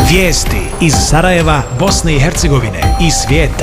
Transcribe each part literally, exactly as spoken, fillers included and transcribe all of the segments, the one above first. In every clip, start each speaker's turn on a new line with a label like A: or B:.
A: Vijesti iz Sarajeva, Bosne i Hercegovine i svijeta.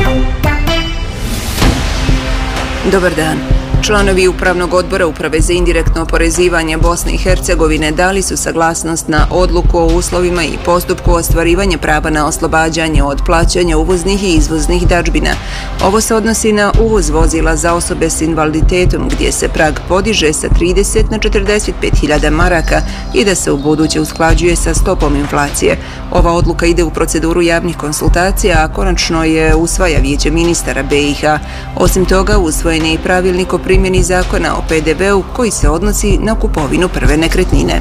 B: Dobar dan. Članovi Upravnog odbora Uprave za indirektno oporezivanje Bosne i Hercegovine dali su saglasnost na odluku o uslovima i postupku ostvarivanja prava na oslobađanje od plaćanja uvoznih i izvoznih dadžbina. Ovo se odnosi na uvoz vozila za osobe s invaliditetom, gdje se prag podiže sa trideset na četrdeset pet hiljada maraka i da se u buduće usklađuje sa stopom inflacije. Ova odluka ide u proceduru javnih konsultacija, a konačno je usvaja Vijeće ministara B i H. Osim toga, usvojen je i pravilnik o primjeni zakona o P D V-u koji se odnosi na kupovinu prve nekretnine.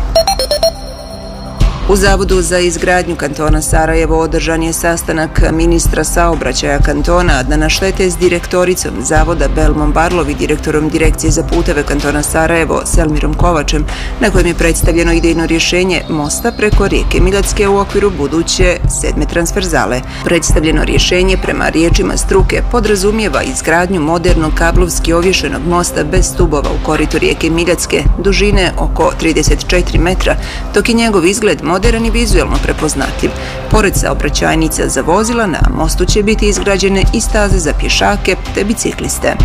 B: U Zavodu za izgradnju kantona Sarajevo održan je sastanak ministra saobraćaja kantona Adnana Štete s direktoricom Zavoda Belmom Barlov i direktorom Direkcije za puteve kantona Sarajevo Selmirom Kovačem, na kojem je predstavljeno idejno rješenje mosta preko rijeke Miljacke u okviru buduće sedme transverzale. Predstavljeno rješenje, prema riječima struke, podrazumijeva izgradnju modernog kablovski ovješenog mosta bez stubova u koritu rijeke Miljacke, dužine oko trideset četiri metra, dok je njegov izgled modern i vizuelno prepoznatljiv. Pored saobraćajnica za vozila, na mostu će biti izgrađene i staze za pješake te bicikliste.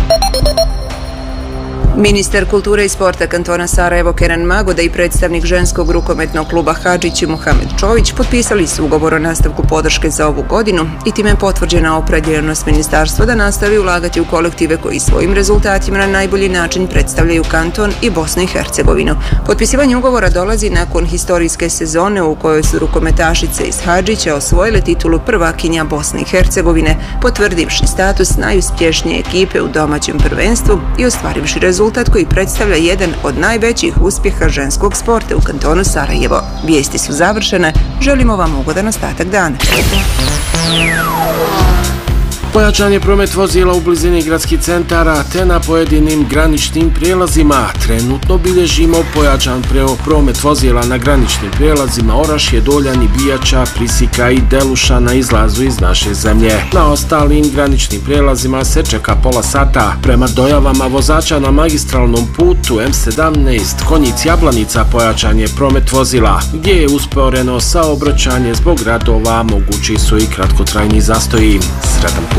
B: Ministar kulture i sporta kantona Sarajevo Kenan Magoda i predstavnik ženskog rukometnog kluba Hadžić Muhamed Čović potpisali su ugovor o nastavku podrške za ovu godinu i time je potvrđena opredijeljenost ministarstva da nastavi ulagati u kolektive koji svojim rezultatima na najbolji način predstavljaju kanton i Bosnu i Hercegovinu. Potpisivanje ugovora dolazi nakon historijske sezone u kojoj su rukometašice iz Hadžića osvojile titulu prvakinja Bosne i Hercegovine, potvrdivši status najuspješnije ekipe u domaćem prvenstvu i ostvarivši rezultat rezultat koji predstavlja jedan od najvećih uspjeha ženskog sporta u kantonu Sarajevo. Vijesti su završene, želimo vam ugodan ostatak dana.
C: Pojačan je promet vozila u blizini gradskih centara te na pojedinim graničnim prijelazima. Trenutno bilježimo pojačan promet vozila na graničnim prijelazima Orašje, Doljan i Bijača, Prisika i Deluša na izlazu iz naše zemlje. Na ostalim graničnim prijelazima se čeka pola sata. Prema dojavama vozača na magistralnom putu M sedamnaest Konjic-Jablanica pojačan je promet vozila, gdje je usporeno saobraćanje zbog radova, mogući su i kratkotrajni zastoji. Sretan put.